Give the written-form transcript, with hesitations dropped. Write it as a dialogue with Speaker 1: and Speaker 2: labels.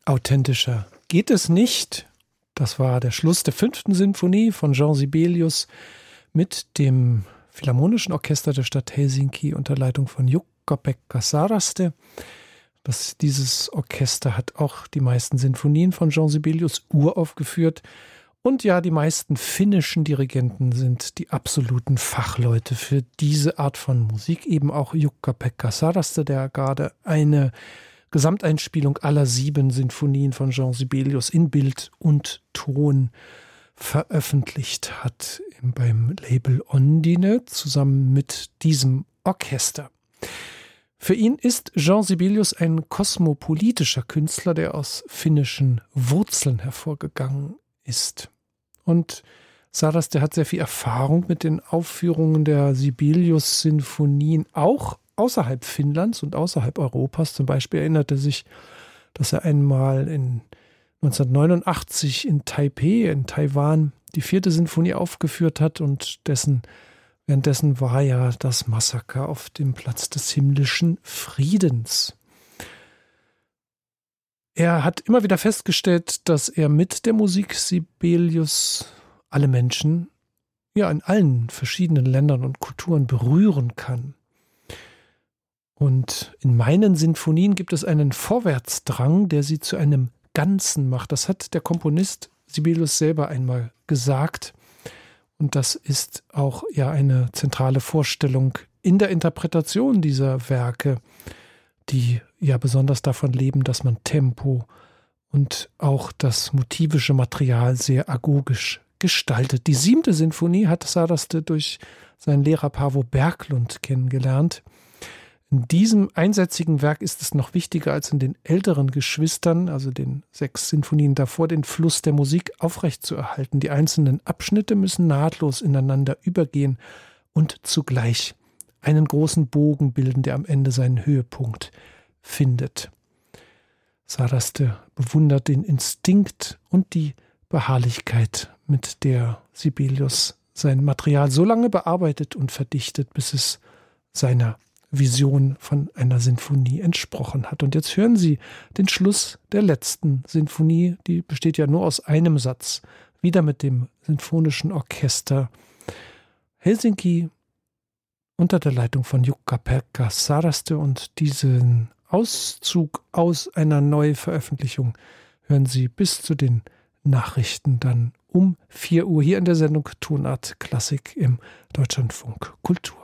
Speaker 1: Authentischer geht es nicht. Das war der Schluss der 5. Sinfonie von Jean Sibelius mit dem Philharmonischen Orchester der Stadt Helsinki unter Leitung von Jukka-Pekka Saraste. Dieses Orchester hat auch die meisten Sinfonien von Jean Sibelius uraufgeführt. Und ja, die meisten finnischen Dirigenten sind die absoluten Fachleute für diese Art von Musik. Eben auch Jukka-Pekka Saraste, der gerade eine Gesamteinspielung aller 7 Sinfonien von Jean Sibelius in Bild und Ton veröffentlicht hat beim Label Ondine zusammen mit diesem Orchester. Für ihn ist Jean Sibelius ein kosmopolitischer Künstler, der aus finnischen Wurzeln hervorgegangen ist. Und Saraste hat sehr viel Erfahrung mit den Aufführungen der Sibelius-Sinfonien, auch außerhalb Finnlands und außerhalb Europas. Zum Beispiel erinnerte sich, dass er einmal 1989 in Taipei, in Taiwan, die 4. Sinfonie aufgeführt hat und währenddessen war ja das Massaker auf dem Platz des himmlischen Friedens. Er hat immer wieder festgestellt, dass er mit der Musik Sibelius alle Menschen ja in allen verschiedenen Ländern und Kulturen berühren kann. Und in meinen Sinfonien gibt es einen Vorwärtsdrang, der sie zu einem Ganzen macht. Das hat der Komponist Sibelius selber einmal gesagt. Und das ist auch ja eine zentrale Vorstellung in der Interpretation dieser Werke, die ja besonders davon leben, dass man Tempo und auch das motivische Material sehr agogisch gestaltet. Die 7. Sinfonie hat Saraste durch seinen Lehrer Paavo Berglund kennengelernt. In diesem einsätzigen Werk ist es noch wichtiger als in den älteren Geschwistern, also den 6 Sinfonien davor, den Fluss der Musik aufrechtzuerhalten. Die einzelnen Abschnitte müssen nahtlos ineinander übergehen und zugleich einen großen Bogen bilden, der am Ende seinen Höhepunkt findet. Saraste bewundert den Instinkt und die Beharrlichkeit, mit der Sibelius sein Material so lange bearbeitet und verdichtet, bis es seiner Vision von einer Sinfonie entsprochen hat. Und jetzt hören Sie den Schluss der letzten Sinfonie, die besteht ja nur aus einem Satz, wieder mit dem Sinfonischen Orchester Helsinki unter der Leitung von Jukka-Pekka Saraste, und diesen Auszug aus einer Neuveröffentlichung hören Sie bis zu den Nachrichten dann um 4 Uhr hier in der Sendung Tonart Klassik im Deutschlandfunk Kultur.